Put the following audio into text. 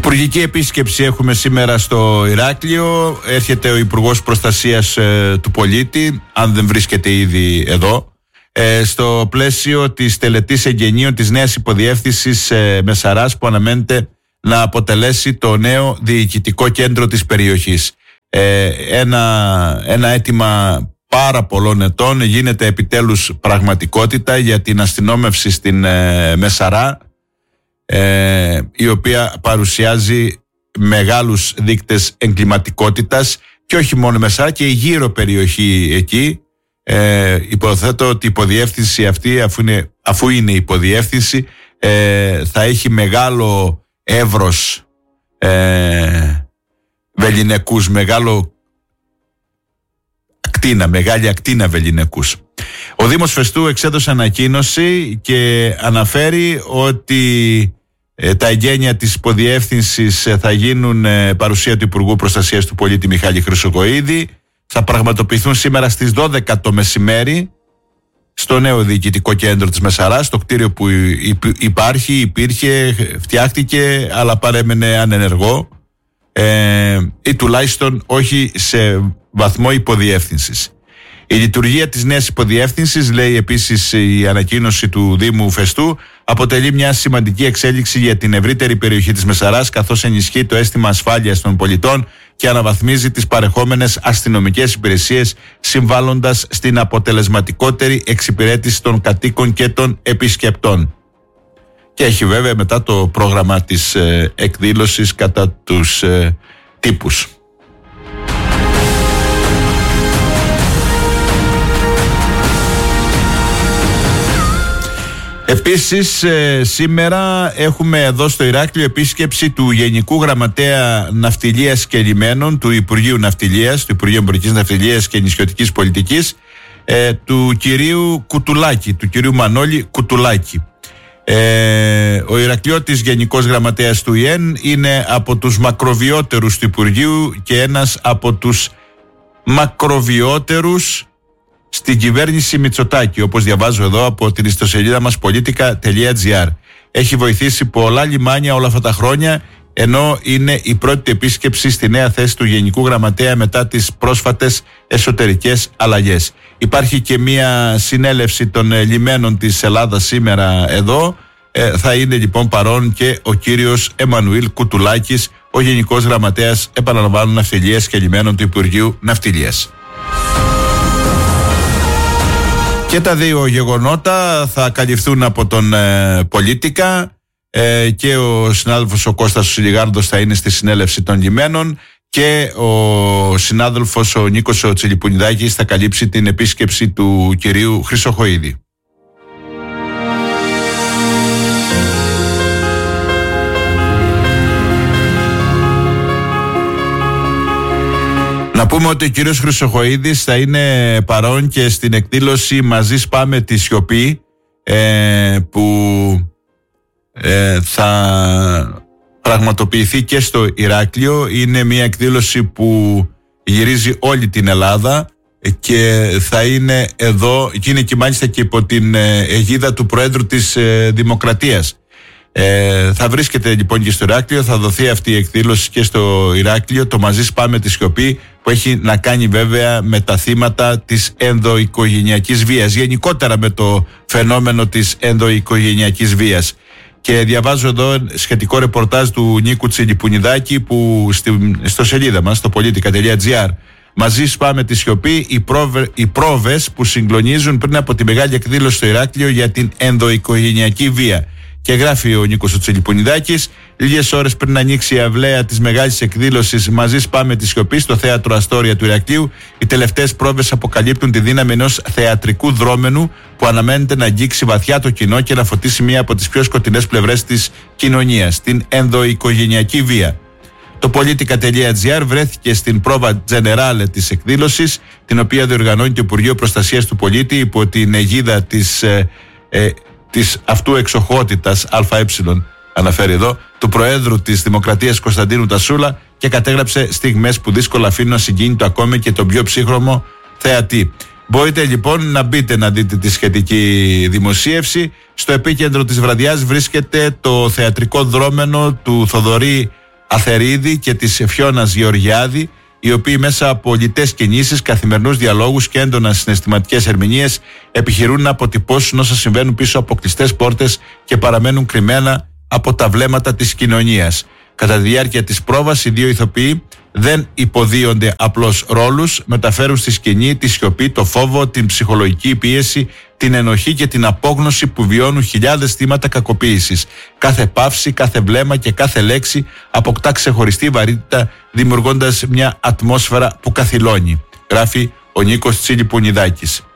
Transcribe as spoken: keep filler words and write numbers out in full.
Υπουργική επίσκεψη έχουμε σήμερα στο Ηράκλειο. Έρχεται ο Υπουργός Προστασίας ε, του Πολίτη, αν δεν βρίσκεται ήδη εδώ, ε, στο πλαίσιο της τελετής εγγενείων της νέας υποδιεύθυνσης ε, Μεσαράς, που αναμένεται να αποτελέσει το νέο διοικητικό κέντρο της περιοχής. Ε, ένα, ένα αίτημα πάρα πολλών ετών γίνεται επιτέλους πραγματικότητα για την αστυνόμευση στην ε, Μεσαρά, ε, η οποία παρουσιάζει μεγάλους δείκτες εγκληματικότητας, και όχι μόνο η Μεσαρά, και η γύρω περιοχή εκεί. Ε, υποθέτω ότι η υποδιεύθυνση αυτή, αφού είναι, αφού είναι υποδιεύθυνση, ε, θα έχει μεγάλο εύρος ε, βεληνικούς, μεγάλο ακτίνα, μεγάλη ακτίνα βεληνικούς. Ο Δήμος Φεστού εξέδωσε ανακοίνωση και αναφέρει ότι ε, τα εγγένεια της υποδιεύθυνσης ε, θα γίνουν ε, παρουσία του Υπουργού Προστασίας του Πολίτη Μιχάλη Χρυσοχοΐδη. Θα πραγματοποιηθούν σήμερα στις δώδεκα το μεσημέρι στο νέο διοικητικό κέντρο της Μεσαράς, στο κτίριο που υπάρχει, υπήρχε, φτιάχτηκε, αλλά παρέμενε ανενεργό, ε, ή τουλάχιστον όχι σε βαθμό υποδιεύθυνσης. Η λειτουργία της νέας υποδιεύθυνσης, λέει επίσης η ανακοίνωση του Δήμου Φεστού, αποτελεί μια σημαντική εξέλιξη για την ευρύτερη περιοχή της Μεσαράς, καθώς ενισχύει το αίσθημα ασφάλειας των πολιτών και αναβαθμίζει τις παρεχόμενες αστυνομικές υπηρεσίες, συμβάλλοντας στην αποτελεσματικότερη εξυπηρέτηση των κατοίκων και των επισκεπτών. Και έχει βέβαια μετά το πρόγραμμα της ε, εκδήλωσης κατά τους ε, τύπους. Επίσης ε, σήμερα έχουμε εδώ στο Ηράκλειο επίσκεψη του Γενικού Γραμματέα Ναυτιλίας και Λιμένων του Υπουργείου Ναυτιλίας, του Υπουργείου Εμπορικής Ναυτιλίας και Νησιωτικής Πολιτικής, ε, του κυρίου Κουτουλάκη, του κυρίου Μανώλη Κουτουλάκη. Ε, ο Ηρακλειώτης Γενικός Γραμματέας του ΙΕΝ είναι από τους μακροβιότερους του Υπουργείου και ένας από τους μακροβιότερους στην κυβέρνηση Μητσοτάκη, όπως διαβάζω εδώ από την ιστοσελίδα μας politica τελεία gr. Έχει βοηθήσει πολλά λιμάνια όλα αυτά τα χρόνια, ενώ είναι η πρώτη επίσκεψη στη νέα θέση του Γενικού Γραμματέα μετά τις πρόσφατες εσωτερικές αλλαγές. Υπάρχει και μια συνέλευση των λιμένων της Ελλάδας σήμερα εδώ. Ε, θα είναι λοιπόν παρόν και ο κύριος Εμμανουήλ Κουτουλάκης, ο Γενικός Γραμματέας, επαναλαμβάνω, Ναυτιλίας και Λιμένων του Υπουργείου Ναυτιλίας. Και τα δύο γεγονότα θα καλυφθούν από τον ε, Politica, ε, και ο συνάδελφος ο Κώστας ο Σιλιγάρντος θα είναι στη συνέλευση των λιμένων, και ο συνάδελφος ο Νίκος ο Τσιλιπουνιδάκης θα καλύψει την επίσκεψη του κυρίου Χρυσοχοΐδη. Να πούμε ότι ο κύριος Χρυσοχοΐδης θα είναι παρόν και στην εκδήλωση «Μαζί σπάμε τη σιωπή», ε, που ε, θα πραγματοποιηθεί και στο Ηράκλειο. Είναι μια εκδήλωση που γυρίζει όλη την Ελλάδα και θα είναι εδώ, και είναι και μάλιστα και υπό την αιγίδα του Προέδρου της ε, Δημοκρατίας. Ε, θα βρίσκεται λοιπόν και στο Ηράκλειο, θα δοθεί αυτή η εκδήλωση και στο Ηράκλειο, το «Μαζί σπάμε τη σιωπή», που έχει να κάνει βέβαια με τα θύματα της ενδοοικογενειακής βίας, γενικότερα με το φαινόμενο της ενδοοικογενειακής βίας. Και διαβάζω εδώ σχετικό ρεπορτάζ του Νίκου Τσιλιπουνιδάκη, που στη, στο σελίδα μας, στο politica τελεία gr, «Μαζί σπάμε τη σιωπή, οι, πρόβε, οι πρόβες που συγκλονίζουν πριν από τη μεγάλη εκδήλωση στο Ηράκλειο για την ενδοοικογενειακή βία». Και γράφει ο Νίκος ο Τσιλιπουνιδάκης, λίγες ώρες πριν ανοίξει η αυλαία της μεγάλης εκδήλωσης «Μαζί σπάμε τη σιωπή» στο θέατρο Αστόρια του Ηρακλείου, οι τελευταίες πρόβες αποκαλύπτουν τη δύναμη ενός θεατρικού δρόμενου που αναμένεται να αγγίξει βαθιά το κοινό και να φωτίσει μία από τις πιο σκοτεινές πλευρές της κοινωνίας, την ενδοοικογενειακή βία. Το politica τελεία gr βρέθηκε στην πρόβα τζενεράλε της εκδήλωσης, την οποία διοργανώνει το Υπουργείο Προστασίας του Πολίτη υπό την αιγίδα της ε, ε, της αυτού εξοχότητας ΑΕ, αναφέρει εδώ, του Προέδρου της Δημοκρατίας Κωνσταντίνου Τασούλα, και κατέγραψε στιγμές που δύσκολα αφήνουν ασυγκίνητο ακόμη και τον πιο ψύχρωμο θεατή. Μπορείτε λοιπόν να μπείτε να δείτε τη σχετική δημοσίευση. Στο επίκεντρο της βραδιάς βρίσκεται το θεατρικό δρόμενο του Θοδωρή Αθερίδη και της Φιώνας Γεωργιάδη, οι οποίοι μέσα από λιτές κινήσεις, καθημερινούς διαλόγους και έντονα συναισθηματικές ερμηνείες επιχειρούν να αποτυπώσουν όσα συμβαίνουν πίσω από κλειστές πόρτες και παραμένουν κρυμμένα από τα βλέμματα της κοινωνίας. Κατά τη διάρκεια της πρόβας, οι δύο ηθοποιοί δεν υποδίονται απλώς ρόλους, μεταφέρουν στη σκηνή τη σιωπή, το φόβο, την ψυχολογική πίεση, την ενοχή και την απόγνωση που βιώνουν χιλιάδες θύματα κακοποίησης. Κάθε παύση, κάθε βλέμμα και κάθε λέξη αποκτά ξεχωριστή βαρύτητα, δημιουργώντας μια ατμόσφαιρα που καθυλώνει, γράφει ο Νίκος Τσίλιπουνιδάκης.